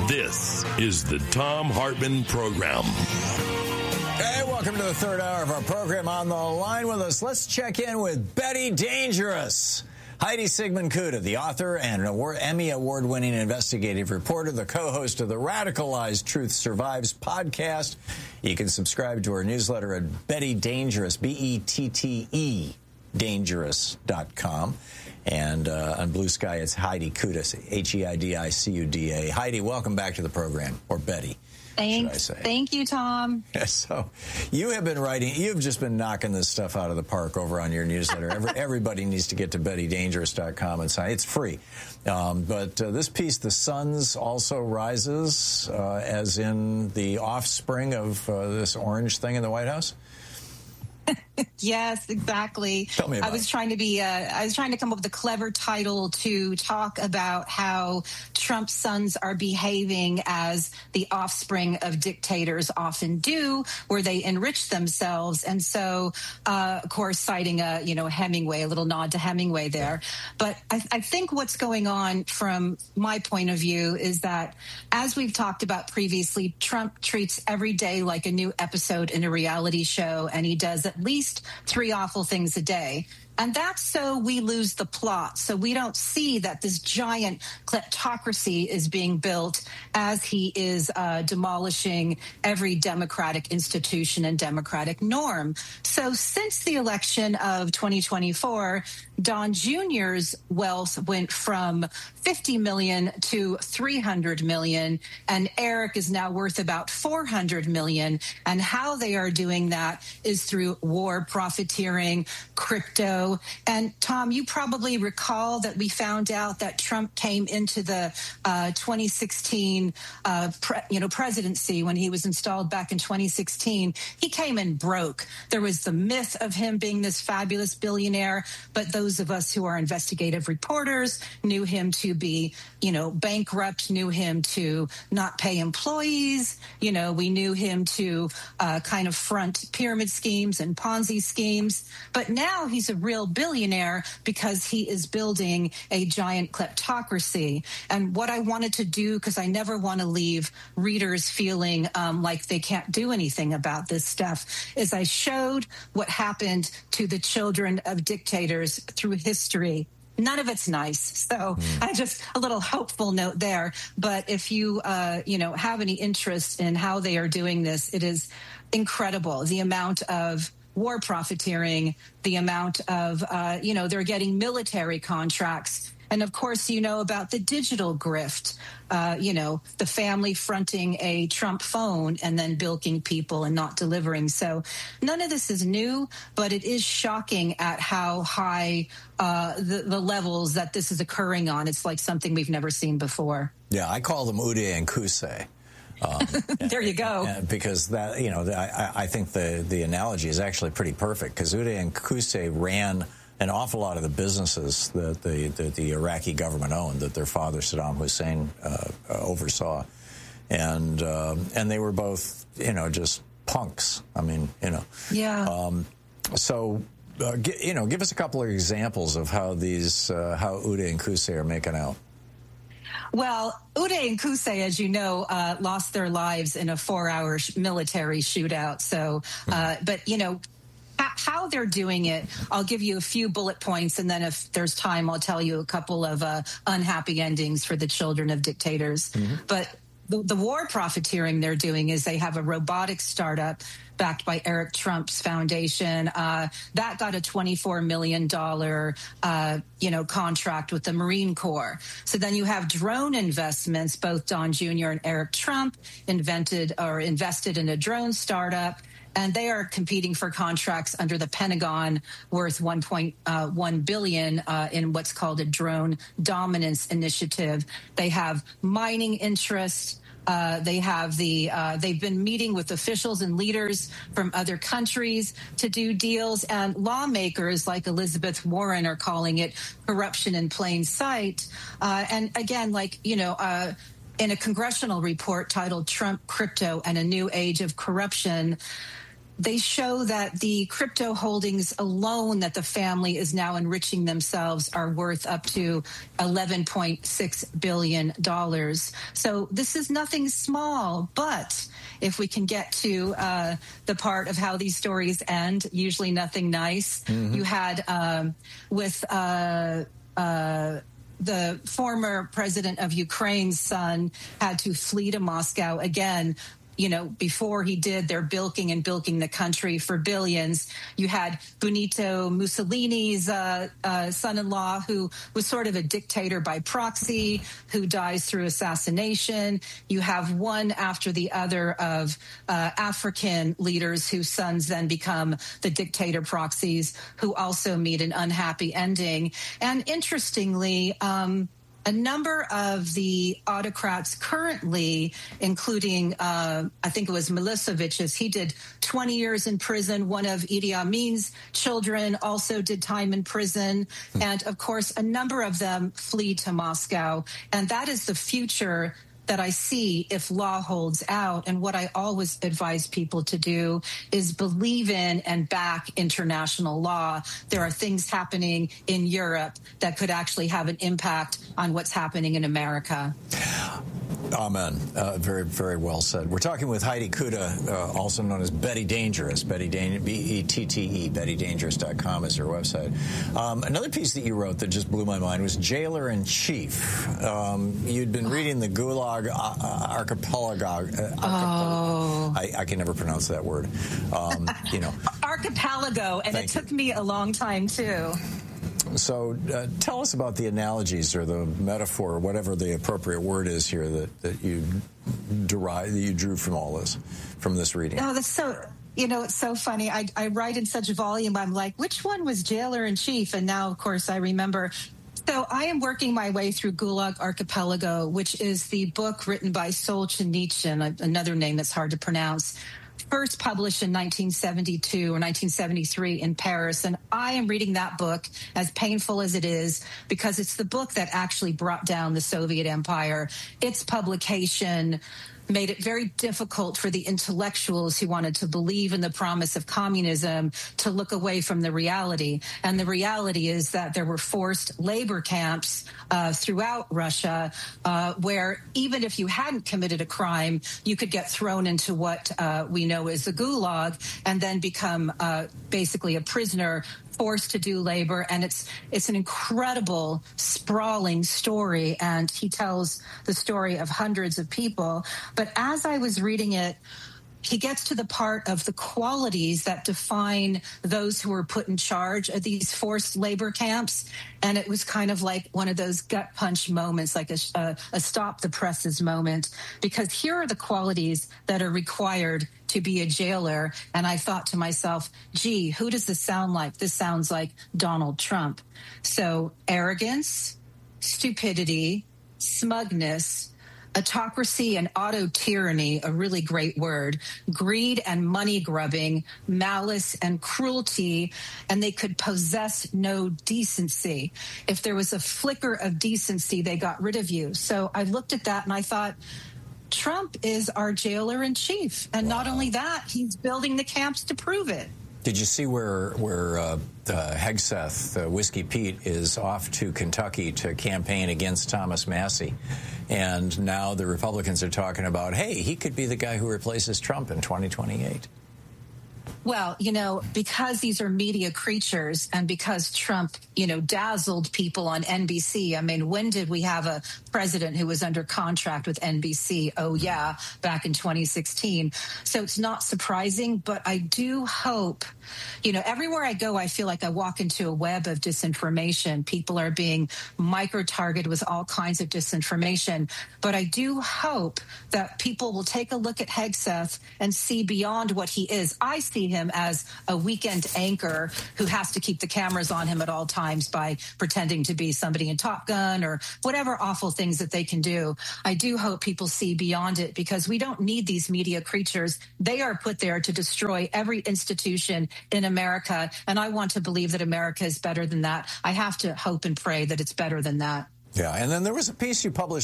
This is the Thom Hartmann Program. Hey, welcome to the third hour of our program. On the line with us, let's check in with Betty Dangerous. Heidi Sigmund-Kuta, the author and Emmy Award-winning investigative reporter, the co-host of the Radicalized Truth Survives podcast. You can subscribe to her newsletter at Betty Dangerous, B-E-T-T-E, dangerous.com. And on Blue Sky, it's Heidi Kuta, H-E-I-D-I-C-U-D-A. Heidi, welcome back to the program, or Betty. Thanks. Thank you, Tom. So you have been writing, you've just been knocking this stuff out of the park over on your newsletter. Everybody needs to get to BettyDangerous.com and sign. It's free. But this piece, The Suns Also Rises, as in the offspring of this orange thing in the White House? Yes, exactly. Tell me about I was trying to come up with a clever title to talk about how Trump's sons are behaving as the offspring of dictators often do, where they enrich themselves. And so, of course, citing Hemingway, a little nod to Hemingway there. But I think what's going on from my point of view is that, as we've talked about previously, Trump treats every day like a new episode in a reality show, and he does at least 3 awful things a day. And that's so we lose the plot. So we don't see that this giant kleptocracy is being built as he is demolishing every democratic institution and democratic norm. So since the election of 2024, Don Jr.'s wealth went from $50 million to $300 million, and Eric is now worth about $400 million. And how they are doing that is through war profiteering, crypto. And Tom, you probably recall that we found out that Trump came into the 2016 presidency when he was installed back in 2016. He came in broke. There was the myth of him being this fabulous billionaire, but those of us who are investigative reporters knew him to be, bankrupt, knew him to not pay employees. We knew him to kind of front pyramid schemes and Ponzi schemes. But now he's a real billionaire because he is building a giant kleptocracy. And what I wanted to do, because I never want to leave readers feeling like they can't do anything about this stuff, is I showed what happened to the children of dictators through history. None of it's nice. So I just a little hopeful note there. But if you, have any interest in how they are doing this, it is incredible. The amount of war profiteering, the amount of, they're getting military contracts. And of course, about the digital grift, the family fronting a Trump phone and then bilking people and not delivering. So none of this is new, but it is shocking at how high the levels that this is occurring on. It's like something we've never seen before. Yeah, I call them Uday and Qusay. There you go. Because that, I think the analogy is actually pretty perfect, because Uday and Qusay ran an awful lot of the businesses that the Iraqi government owned, that their father Saddam Hussein oversaw, and they were both just punks. Yeah. So give us a couple of examples of how how Uday and Qusay are making out. Well, Uday and Qusay, as you know, lost their lives in a 4-hour military shootout. So, but how they're doing it, I'll give you a few bullet points, and then if there's time, I'll tell you a couple of unhappy endings for the children of dictators. But the war profiteering they're doing is they have a robotics startup backed by Eric Trump's foundation. That got a $24 million, contract with the Marine Corps. So then you have drone investments. Both Don Jr. and Eric Trump invested in a drone startup. And they are competing for contracts under the Pentagon worth $1.1 billion in what's called a drone dominance initiative. They have mining interests. They have they've been meeting with officials and leaders from other countries to do deals, and lawmakers like Elizabeth Warren are calling it corruption in plain sight. And again, in a congressional report titled Trump, Crypto, and a New Age of Corruption, they show that the crypto holdings alone that the family is now enriching themselves are worth up to $11.6 billion. So this is nothing small, but if we can get to the part of how these stories end, usually nothing nice. You had with the former president of Ukraine's son had to flee to Moscow again. You know, before he did, they're bilking the country for billions. You had Benito Mussolini's son-in-law, who was sort of a dictator by proxy, who dies through assassination. You have one after the other of African leaders whose sons then become the dictator proxies, who also meet an unhappy ending. And interestingly, a number of the autocrats currently, including, I think it was Milosevic, he did 20 years in prison. One of Idi Amin's children also did time in prison. And of course, a number of them flee to Moscow. And that is the future that I see if law holds out. And what I always advise people to do is believe in and back international law. There are things happening in Europe that could actually have an impact on what's happening in America. Amen. Very, very well said. We're talking with Heidi Kuta, also known as Betty Dangerous. B-E-T-T-E, BettyDangerous.com is her website. Another piece that you wrote that just blew my mind was Jailer in Chief. You'd been reading the Gulag Archipelago. I can never pronounce that word. Archipelago, and it took me a long time, too. So tell us about the analogies or the metaphor, or whatever the appropriate word is here that you drew from all this, from this reading. Oh, that's so... it's so funny. I write in such volume. I'm like, which one was Jailer in Chief? And now, of course, I remember. So I am working my way through Gulag Archipelago, which is the book written by Solzhenitsyn, another name that's hard to pronounce, first published in 1972 or 1973 in Paris. And I am reading that book, as painful as it is, because it's the book that actually brought down the Soviet Empire. Its publication made it very difficult for the intellectuals who wanted to believe in the promise of communism to look away from the reality. And the reality is that there were forced labor camps throughout Russia where even if you hadn't committed a crime, you could get thrown into what we know as the Gulag and then become basically a prisoner, forced to do labor. And it's an incredible, sprawling story. And he tells the story of hundreds of people. But as I was reading it, he gets to the part of the qualities that define those who were put in charge of these forced labor camps. And it was kind of like one of those gut punch moments, like a stop the presses moment, because here are the qualities that are required to be a jailer. And I thought to myself, gee, who does this sound like? This sounds like Donald Trump. So arrogance, stupidity, smugness, autocracy and auto-tyranny, a really great word, greed and money grubbing, malice and cruelty, and they could possess no decency. If there was a flicker of decency, they got rid of you. So I looked at that and I thought, Trump is our jailer in chief. And not only that, he's building the camps to prove it. Did you see where Hegseth, Whiskey Pete, is off to Kentucky to campaign against Thomas Massie? And now the Republicans are talking about, hey, he could be the guy who replaces Trump in 2028. Well, because these are media creatures and because Trump, dazzled people on NBC. I mean, when did we have a president who was under contract with NBC? Oh, yeah, back in 2016. So it's not surprising, but I do hope, everywhere I go, I feel like I walk into a web of disinformation. People are being micro-targeted with all kinds of disinformation. But I do hope that people will take a look at Hegseth and see beyond what he is. I see him as a weekend anchor who has to keep the cameras on him at all times by pretending to be somebody in Top Gun or whatever awful things that they can do. I do hope people see beyond it, because we don't need these media creatures. They are put there to destroy every institution in America. And I want to believe that America is better than that. I have to hope and pray that it's better than that. Yeah. And then there was a piece you published